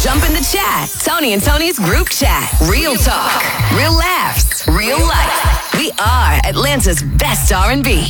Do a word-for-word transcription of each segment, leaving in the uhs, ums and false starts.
Jump in the chat. Tony and Tony's group chat. Real talk. Real laughs. Real life. We are Atlanta's best R and B.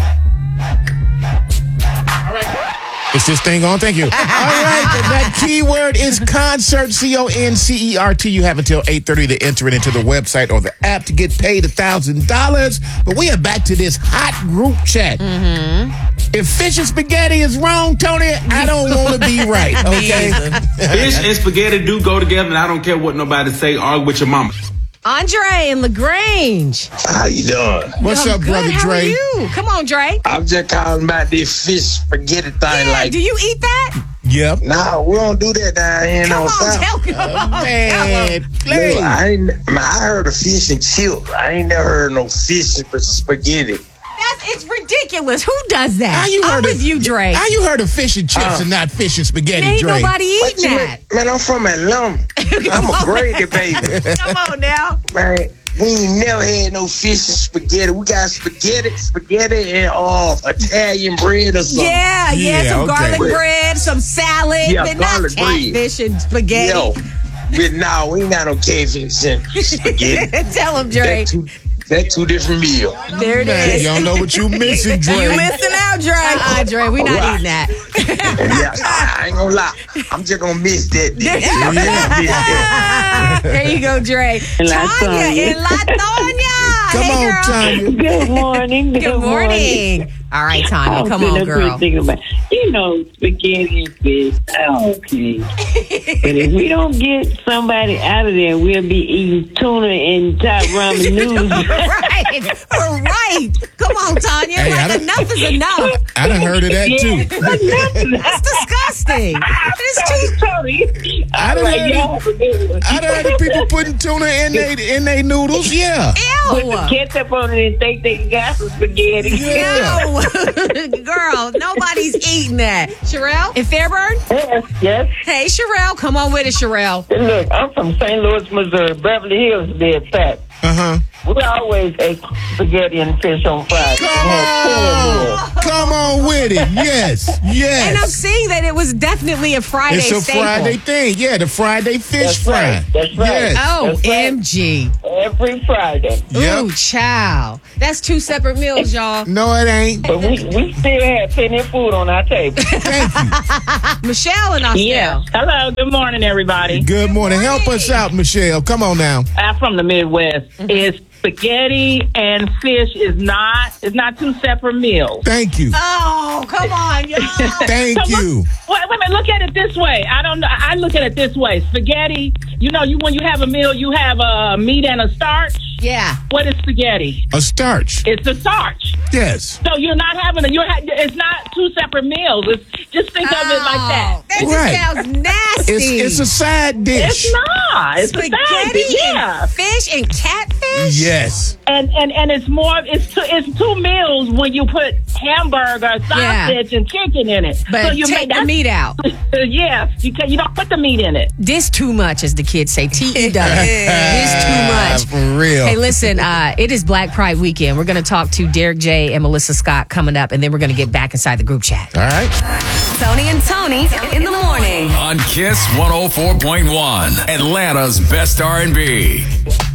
All right. Is this thing on? Thank you. All right. That keyword is concert, C O N C E R T. You have until eight thirty to enter it into the website or the app to get paid one thousand dollars. But we are back to this hot group chat. Mm-hmm. If fish and spaghetti is wrong, Tony, I don't want to be right, okay? Fish and spaghetti do go together, and I don't care what nobody say. Argue with your mama. Andre in LaGrange. How you doing? What's Yo, up, good. brother How Dre? are you? Come on, Dre. I'm just calling about this fish spaghetti thing. Yeah, like, do you eat that? Yep. nah, we don't do that down here. Come no on, South. tell me. Oh, man. Look, Please. I, ain't, man, I heard of fish and chips. I ain't never heard no fish and spaghetti. That's, it's ridiculous. Who does that? How you I'm heard with of, you, Dre. How you heard of fish and chips Uh, and not fish and spaghetti, Ain't Dre? nobody What eating you that. mean? Man, I'm from Atlanta. I'm a Grady baby. Come on now. Man, we ain't never had no fish and spaghetti. We got spaghetti, spaghetti, and uh, Italian bread or something. Yeah, yeah, Yeah, some okay. garlic bread, some salad, Yeah, but not garlic bread. catfish and spaghetti. Yo, but nah, we ain't got no catfish and spaghetti. Tell him, Dre. That two, that two different meals. There it Man, is. you don't know what you missing, Dre. You missing out, Dre. Uh-uh, Dre, we not Right. eating that. Yeah, I ain't gonna lie. I'm just gonna miss that. Dish. I'm just gonna miss that. There you go, Dre. Tanya in Latonia. Come Hey, on, girl. Tanya. Good morning. Good, Good morning. All right, Tanya, come on, girl. Thinking about, you know, spaghetti and fish. Okay. But if we don't get somebody out of there, we'll be eating tuna and top ramen noodles. right. Right. Come on, Tanya. Hey, I like, don't- enough is enough. I done heard of that, too. That's disgusting. It's too... Tony. I done Like, heard y'all of, forget it. I done heard of people putting tuna in they in they noodles. Yeah. Put the Ew. ketchup on it and think they got some spaghetti. Yeah. Ew. Girl, nobody's eating that. Sherelle in Fairburn? Yes, yes. Hey, Sherelle. Come on with it, Sherelle. Look, I'm from Saint Louis, Missouri. Beverly Hills, to be exact. Uh-huh. We always ate spaghetti and fish on Friday. Come We had ten meals. on. Come on with it. Yes. Yes. And I'm seeing that it was definitely a Friday It's a staple. Friday thing. Yeah, the Friday fish That's fry. right. That's right. Yes. Oh, That's right. M G. Every Friday. Yep. Ooh, child. That's two separate meals, y'all. No, it ain't. But we, we still have plenty of food on our table. Thank you. Michelle and Austell. Hello. Good morning, everybody. Good morning. Help us out, Michelle. Come on now. I'm from the Midwest. Is spaghetti and fish is not is not two separate meals. Thank you. Oh, come on, y'all. Thank So you. Look, wait, wait a minute. Look at it this way. I don't know. I look at it this way. Spaghetti. You know, you when you have a meal, you have a meat and a starch. Yeah. What is spaghetti? A starch. It's a starch. Yes. So you're not having a. You're. ha- It's not two separate meals. It's just think of it like that. Oh, That just Right. sounds nasty. It's it's a side dish. It's not. It's a side spaghetti dish. Yeah. and fish and catfish. Yes. And, and and it's more. It's two. It's two meals when you put hamburger, sausage, and chicken in it. But so you take make the meat out. yeah, you can, you don't put the meat in it. This too much, as the kids say. T E W. This too much. For real. Hey, listen, uh, it is Black Pride weekend. We're going to talk to Derek J and Melissa Scott coming up, and then we're going to get back inside the group chat. All right. Tony and Tony in the morning. On Kiss one oh four point one, Atlanta's best R and B.